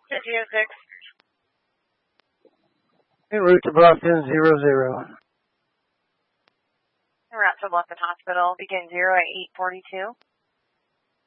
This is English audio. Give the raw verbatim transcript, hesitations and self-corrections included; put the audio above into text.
fifty oh six. En route to Boston, zero zero. En route to Boston Hospital, begin zero at eight forty-two.